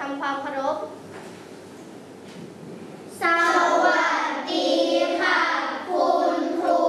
ทำความเคารพสวัสดีค่ะคุณครู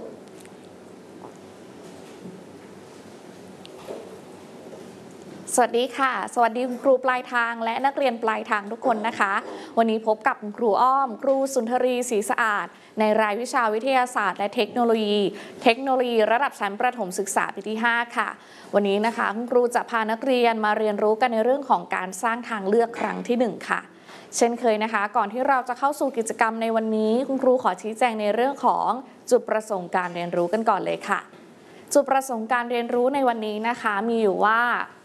สวัสดีค่ะสวัสดีคุณครูปลายทางและนักเรียนปลายทางทุกคนนะคะวันนี้พบกับคุณครูอ้อมครูสุนทรีศรีสะอาดในรายวิชาวิทยาศาสตร์และเทคโนโลยีระดับชั้นประถมศึกษาปีที่5ค่ะวันนี้นะคะคุณครูจะพานักเรียนมาเรียนรู้กันในเรื่องของการสร้างทางเลือกครั้งที่1ค่ะเช่นเคยนะคะก่อนที่เราจะเข้าสู่กิจกรรมในวันนี้คุณครูขอชี้แจงในเรื่องของจุดประสงค์การเรียนรู้กันก่อนเลยค่ะจุดประสงค์การเรียนรู้ในวันนี้นะคะมีอยู่ว่า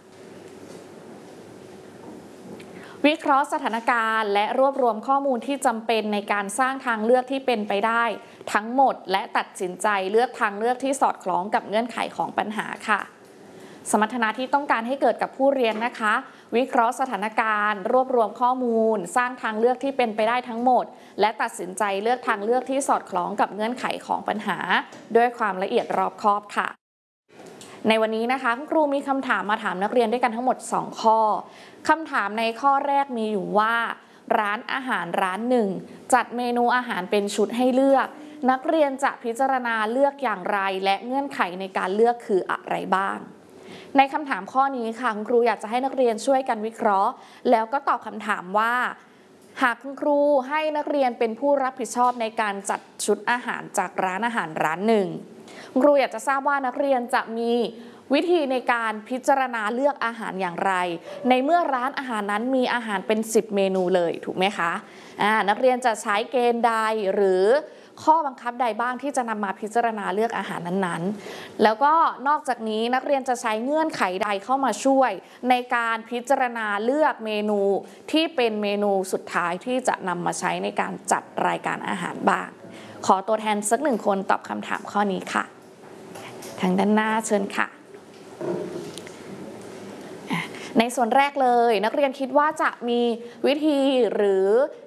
วิเคราะห์สถานการณ์และรวบรวมข้อมูลที่จำเป็นในการสร้างทางเลือกที่เป็นไปได้ทั้งหมดและตัดสินใจเลือกทางเลือกที่สอดคล้องกับเงื่อนไขของปัญหาค่ะสมรรถนะที่ต้องการให้เกิดกับผู้เรียนนะคะวิเคราะห์สถานการณ์รวบรวมข้อมูลสร้างทางเลือกที่เป็นไปได้ทั้งหมดและตัดสินใจเลือกทางเลือกที่สอดคล้องกับเงื่อนไขของปัญหาด้วยความละเอียดรอบคอบค่ะในวันนี้นะคะคุณครูมีคำถามมาถามนักเรียนด้วยกันทั้งหมด2ข้อคำถามในข้อแรกมีอยู่ว่าร้านอาหารร้านหนึ่งจัดเมนูอาหารเป็นชุดให้เลือกนักเรียนจะพิจารณาเลือกอย่างไรและเงื่อนไขในการเลือกคืออะไรบ้างในคำถามข้อนี้ค่ะคุณครูอยากจะให้นักเรียนช่วยกันวิเคราะห์แล้วก็ตอบคำถามว่าหากคุณครูให้นักเรียนเป็นผู้รับผิดชอบในการจัดชุดอาหารจากร้านอาหารร้านหนึ่งคุณครูอยากจะทราบว่านักเรียนจะมีวิธีในการพิจารณาเลือกอาหารอย่างไรในเมื่อร้านอาหารนั้นมีอาหารเป็น10เมนูเลยถูกไหมคะนักเรียนจะใช้เกณฑ์ใดหรือข้อบังคับใดบ้างที่จะนำมาพิจารณาเลือกอาหารนั้นๆแล้วก็นอกจากนี้นักเรียนจะใช้เงื่อนไขใดเข้ามาช่วยในการพิจารณาเลือกเมนูที่เป็นเมนูสุดท้ายที่จะนำมาใช้ในการจัดรายการอาหารบ้างขอตัวแทนสัก1คนตอบคำถามข้อนี้ค่ะทางด้านหน้าเชิญค่ะในส่วนแรกเลยนักเรียนคิดว่าจะมีวิธีหรือ